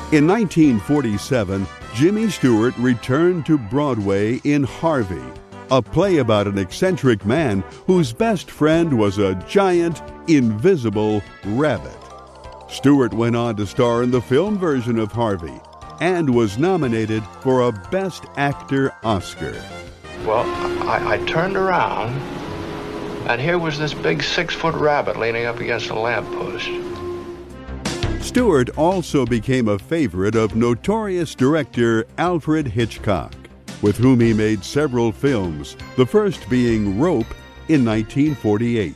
In 1947, Jimmy Stewart returned to Broadway in Harvey, a play about an eccentric man whose best friend was a giant, invisible rabbit. Stewart went on to star in the film version of Harvey and was nominated for a Best Actor Oscar. Well, I turned around, and here was this big 6-foot rabbit leaning up against a lamppost. Stewart also became a favorite of notorious director Alfred Hitchcock, with whom he made several films, the first being Rope in 1948.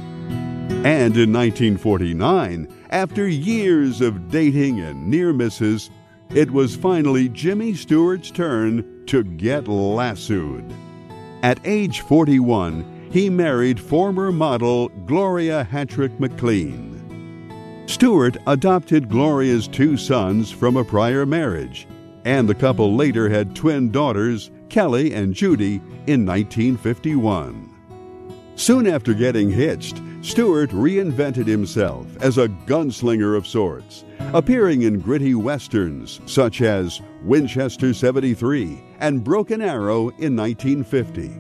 And in 1949, after years of dating and near misses, it was finally Jimmy Stewart's turn to get lassoed. At age 41, he married former model Gloria Hattrick McLean. Stewart adopted Gloria's 2 sons from a prior marriage, and the couple later had twin daughters, Kelly and Judy, in 1951. Soon after getting hitched, Stewart reinvented himself as a gunslinger of sorts, appearing in gritty westerns such as Winchester 73 and Broken Arrow in 1950.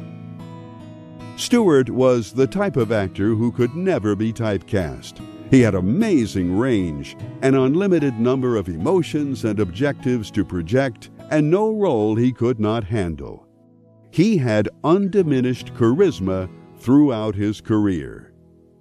Stewart was the type of actor who could never be typecast. He had amazing range, an unlimited number of emotions and objectives to project, and no role he could not handle. He had undiminished charisma throughout his career.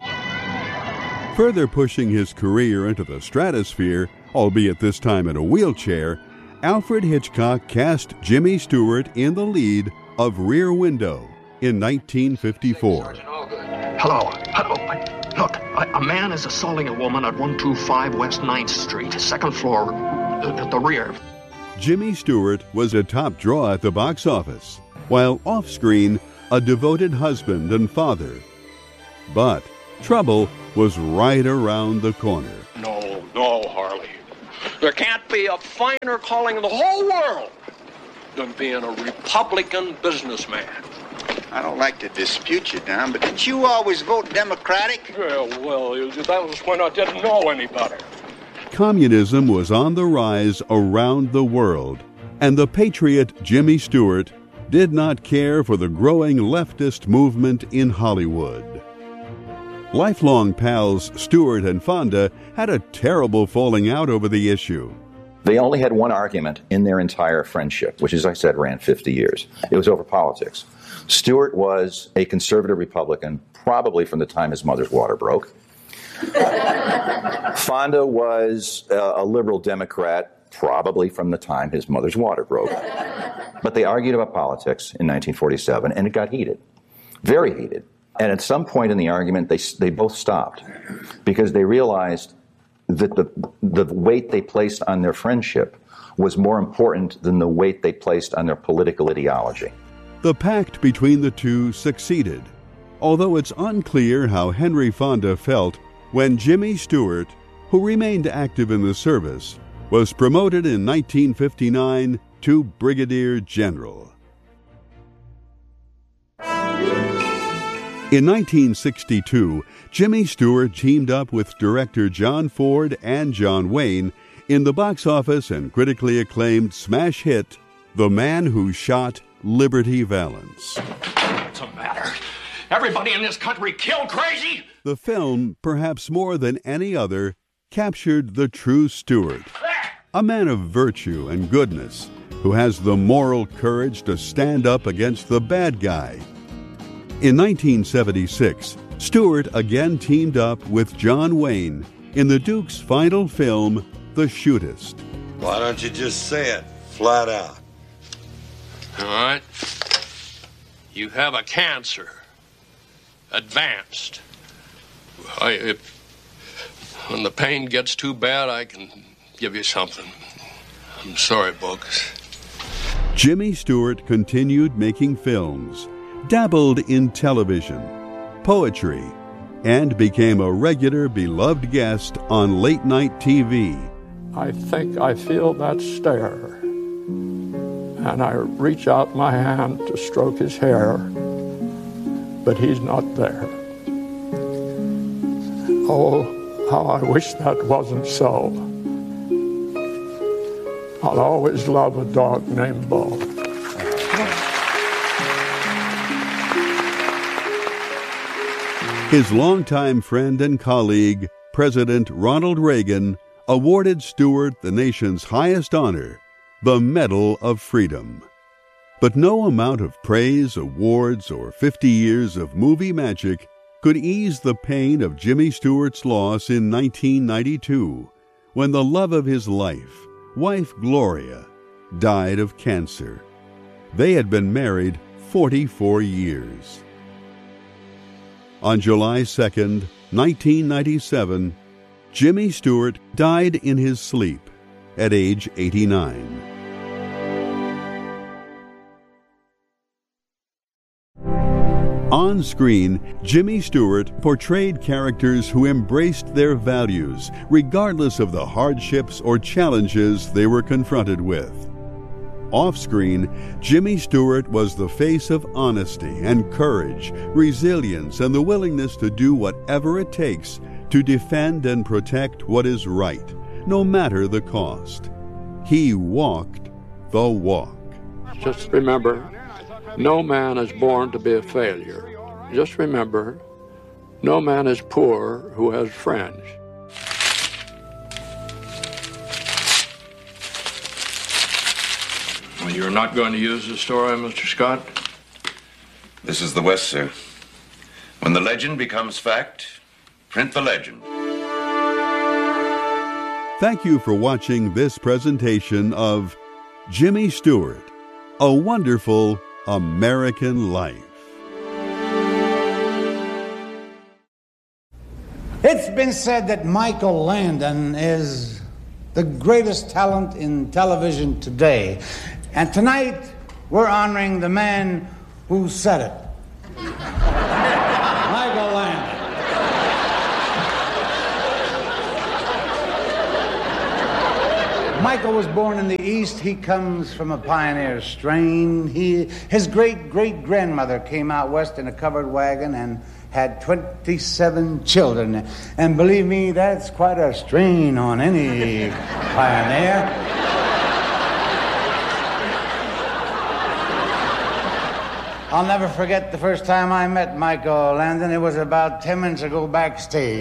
Further pushing his career into the stratosphere, albeit this time in a wheelchair, Alfred Hitchcock cast Jimmy Stewart in the lead of Rear Window in 1954. Hello. Look, a man is assaulting a woman at 125 West 9th Street, second floor, at the rear. Jimmy Stewart was a top draw at the box office, while off-screen, a devoted husband and father. But trouble was right around the corner. No, Harley. There can't be a finer calling in the whole world than being a Republican businessman. I don't like to dispute you, Don, but didn't you always vote Democratic? Yeah, well, that was when I didn't know any better. Communism was on the rise around the world, and the patriot Jimmy Stewart did not care for the growing leftist movement in Hollywood. Lifelong pals Stewart and Fonda had a terrible falling out over the issue. They only had one argument in their entire friendship, which, as I said, ran 50 years. It was over politics. Stewart was a conservative Republican, probably from the time his mother's water broke. Fonda was a liberal Democrat, probably from the time his mother's water broke. But they argued about politics in 1947, and it got heated, very heated. And at some point in the argument, they both stopped because they realized that the weight they placed on their friendship was more important than the weight they placed on their political ideology. The pact between the two succeeded, although it's unclear how Henry Fonda felt when Jimmy Stewart, who remained active in the service, was promoted in 1959 to Brigadier General. In 1962, Jimmy Stewart teamed up with director John Ford and John Wayne in the box office and critically acclaimed smash hit, The Man Who Shot Liberty Valance. What's the matter? Everybody in this country killed crazy? The film, perhaps more than any other, captured the true Stewart, a man of virtue and goodness who has the moral courage to stand up against the bad guy. In 1976, Stewart again teamed up with John Wayne in the Duke's final film, The Shootist. Why don't you just say it flat out? All right. You have a cancer. Advanced. When the pain gets too bad, I can give you something. I'm sorry, Bogus. Jimmy Stewart continued making films, dabbled in television, poetry, and became a regular beloved guest on late-night TV. I think I feel that stare, and I reach out my hand to stroke his hair, but he's not there. Oh, how I wish that wasn't so. I'll always love a dog named Bo. His longtime friend and colleague, President Ronald Reagan, awarded Stewart the nation's highest honor, the Medal of Freedom. But no amount of praise, awards, or 50 years of movie magic could ease the pain of Jimmy Stewart's loss in 1992, when the love of his life, wife Gloria, died of cancer. They had been married 44 years. On July 2nd, 1997, Jimmy Stewart died in his sleep at age 89. On screen, Jimmy Stewart portrayed characters who embraced their values, regardless of the hardships or challenges they were confronted with. Off-screen, Jimmy Stewart was the face of honesty and courage, resilience, and the willingness to do whatever it takes to defend and protect what is right, no matter the cost. He walked the walk. Just remember, no man is born to be a failure. Just remember, no man is poor who has friends. Well, you're not going to use the story, Mr. Scott? This is the West, sir. When the legend becomes fact, print the legend. Thank you for watching this presentation of Jimmy Stewart, A Wonderful American Life. It's been said that Michael Landon is the greatest talent in television today. And tonight, we're honoring the man who said it. Michael Landon. Michael was born in the East. He comes from a pioneer strain. His great-great-grandmother came out west in a covered wagon and had 27 children. And believe me, that's quite a strain on any pioneer. I'll never forget the first time I met Michael Landon. It was about 10 minutes ago backstage.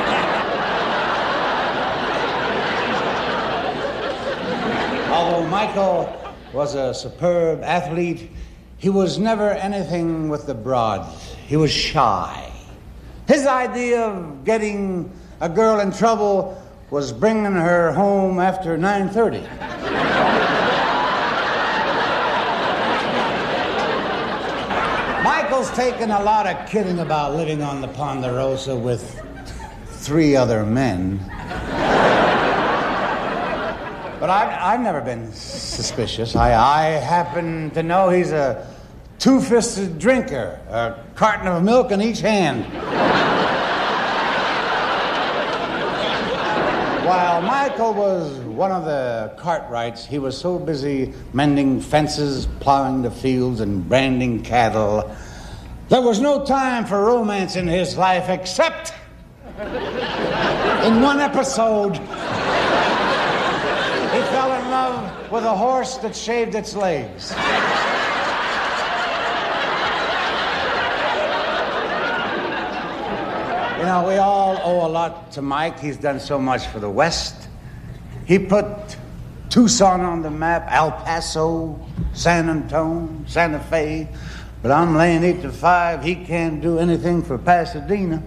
Although Michael was a superb athlete, he was never anything with the broads. He was shy. His idea of getting a girl in trouble was bringing her home after 9:30. Michael's taken a lot of kidding about living on the Ponderosa with 3 other men. But I've never been suspicious. I happen to know he's a two-fisted drinker, a carton of milk in each hand. While Michael was one of the Cartwrights, he was so busy mending fences, plowing the fields, and branding cattle, there was no time for romance in his life except in one episode. He fell in love with a horse that shaved its legs. You know, we all owe a lot to Mike. He's done so much for the West. He put Tucson on the map, El Paso, San Antonio, Santa Fe. But I'm laying 8-5. He can't do anything for Pasadena.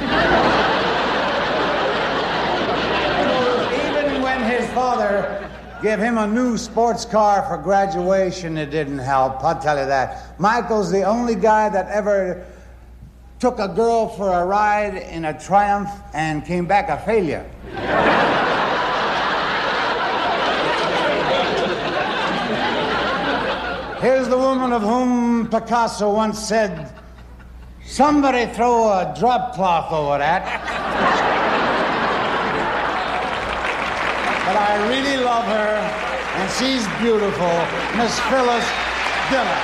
Even when his father gave him a new sports car for graduation, it didn't help. I'll tell you that. Michael's the only guy that ever took a girl for a ride in a Triumph and came back a failure. Here's the woman of whom Picasso once said, "Somebody throw a drop cloth over that." But I really love her, and she's beautiful, Miss Phyllis Diller.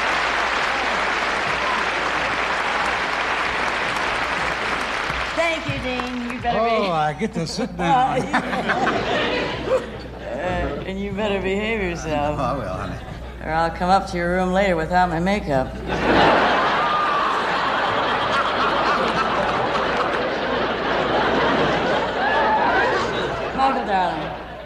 Thank you, Dean. You better Oh, I get to sit down. And you better behave yourself. Oh, I will, honey. Or I'll come up to your room later without my makeup. Michael, darling.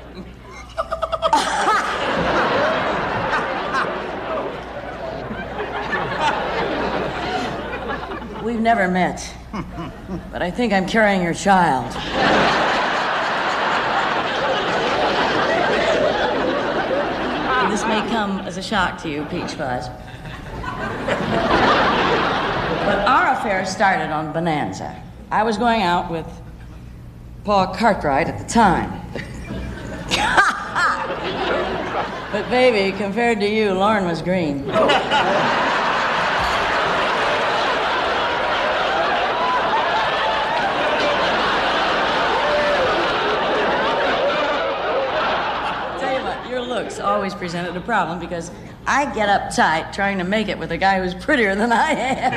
We've never met, but I think I'm carrying your child. This may come as a shock to you, Peach Fuzz. But our affair started on Bonanza. I was going out with Paul Cartwright at the time. But baby, compared to you, Lauren was green. Looks always presented a problem because I get uptight trying to make it with a guy who's prettier than I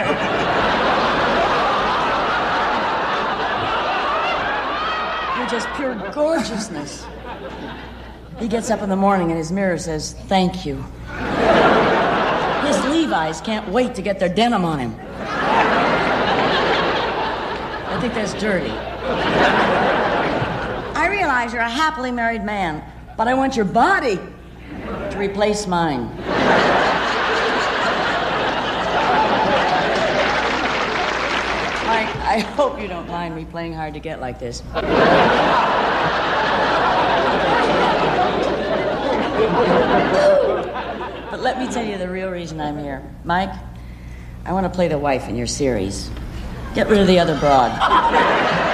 am. You're just pure gorgeousness. He gets up in the morning and his mirror says, "Thank you." His Levi's can't wait to get their denim on him. I think that's dirty. I realize you're a happily married man, but I want your body to replace mine. Mike, I hope you don't mind me playing hard to get like this. But let me tell you the real reason I'm here. Mike, I want to play the wife in your series. Get rid of the other broad.